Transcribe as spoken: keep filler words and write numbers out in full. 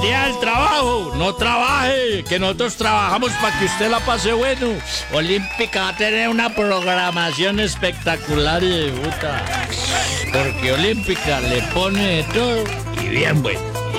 día del trabajo, no trabaje, que nosotros trabajamos para que usted la pase bueno. Olímpica va a tener una programación espectacular y de puta. Porque Olímpica le pone de todo y bien bueno.